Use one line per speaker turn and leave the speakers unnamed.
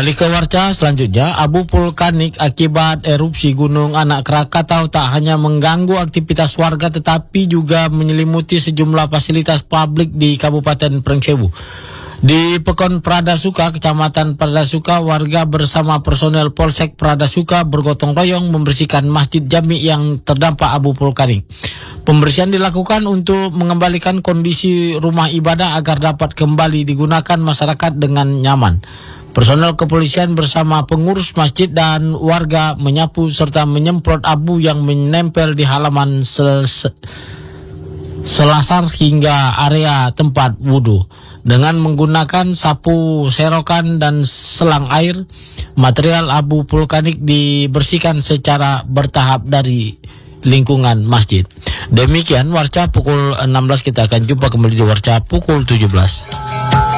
Beralih ke warta selanjutnya, abu vulkanik akibat erupsi Gunung Anak Krakatau tak hanya mengganggu aktivitas warga tetapi juga menyelimuti sejumlah fasilitas publik di Kabupaten Pringsewu. Di Pekon Pradasuka, Kecamatan Pradasuka, warga bersama personel Polsek Pradasuka bergotong royong membersihkan masjid jami yang terdampak abu vulkanik. Pembersihan dilakukan untuk mengembalikan kondisi rumah ibadah agar dapat kembali digunakan masyarakat dengan nyaman. Personel kepolisian bersama pengurus masjid dan warga menyapu serta menyemprot abu yang menempel di halaman selasar hingga area tempat wudhu. Dengan menggunakan sapu serokan dan selang air, material abu vulkanik dibersihkan secara bertahap dari lingkungan masjid. Demikian warta pukul 16, kita akan jumpa kembali di warta pukul 17.